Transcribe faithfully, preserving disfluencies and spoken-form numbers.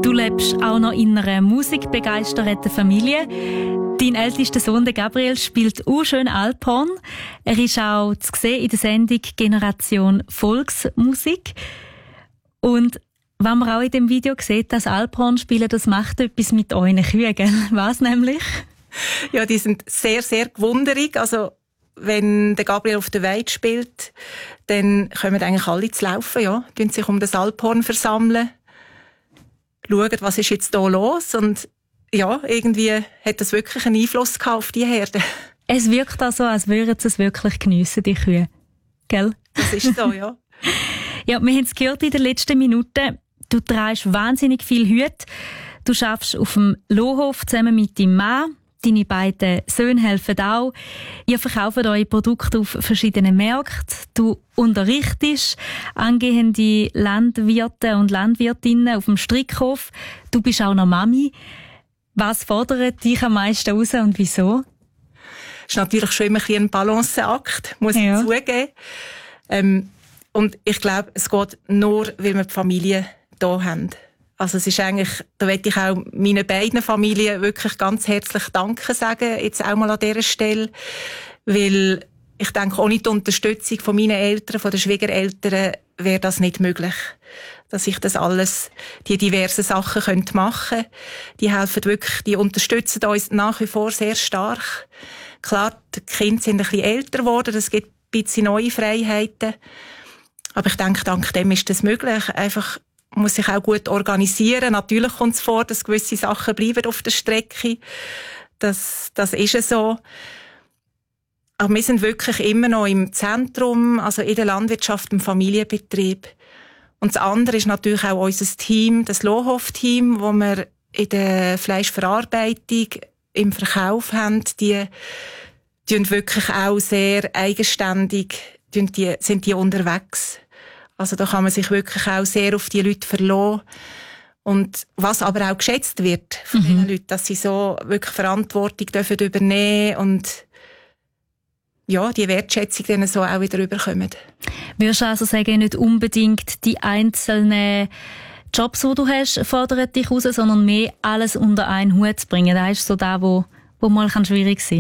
Du lebst auch noch in einer musikbegeisterten Familie. Dein ältester Sohn, der Gabriel, spielt auch schön Alphorn. Er ist auch zu sehen in der Sendung Generation Volksmusik. Und wenn man auch in dem Video sieht, dass Alphorn spielen, das macht etwas mit euren Kühen, gell? Was nämlich? Ja, die sind sehr, sehr gewunderig. Also, wenn der Gabriel auf der Weide spielt, dann kommen eigentlich alle zu laufen, ja. Die sich um das Alphorn versammeln, schauen, was ist jetzt hier los. Und ja, irgendwie hat das wirklich einen Einfluss gehabt auf die Herde. Es wirkt also, als würden sie es wirklich geniessen, die Kühe. Gell? Das ist so, ja. Ja, wir haben es gehört in den letzten Minuten. Du trägst wahnsinnig viel Hüte. Du arbeitest auf dem Lohhof zusammen mit deinem Mann. Deine beiden Söhne helfen auch. Ihr verkauft eure Produkte auf verschiedenen Märkten. Du unterrichtest angehende Landwirte und Landwirtinnen auf dem Strickhof. Du bist auch noch Mami. Was fordert dich am meisten raus und wieso? Es ist natürlich schon immer ein Balanceakt, muss ja. ich zugeben. Ähm, und ich glaube, es geht nur, weil wir die Familie hier haben. Also es ist eigentlich, da möchte ich auch meinen beiden Familien wirklich ganz herzlich Danke sagen, jetzt auch mal an dieser Stelle, weil ich denke, ohne die Unterstützung von meinen Eltern, von den Schwiegereltern, wäre das nicht möglich, dass ich das alles, die diversen Sachen könnte machen. Die helfen wirklich, die unterstützen uns nach wie vor sehr stark. Klar, die Kinder sind ein bisschen älter geworden, es gibt ein bisschen neue Freiheiten, aber ich denke, dank dem ist das möglich. Einfach muss sich auch gut organisieren. Natürlich kommt es vor, dass gewisse Sachen bleiben auf der Strecke. Das, das ist es so. Aber wir sind wirklich immer noch im Zentrum, also in der Landwirtschaft, im Familienbetrieb. Und das andere ist natürlich auch unser Team, das Lohhof-Team, wo wir in der Fleischverarbeitung, im Verkauf haben. Die, die wirklich auch sehr eigenständig, die, sind die unterwegs. Also da kann man sich wirklich auch sehr auf die Leute verlassen. Und was aber auch geschätzt wird von mhm. diesen Leuten, dass sie so wirklich Verantwortung dürfen übernehmen und ja, die Wertschätzung dann so auch wieder überkommen. Würdest du also sagen, nicht unbedingt die einzelnen Jobs, die du hast, fordern dich raus, sondern mehr alles unter einen Hut zu bringen? Das ist so das, wo, wo mal schwierig sein kann.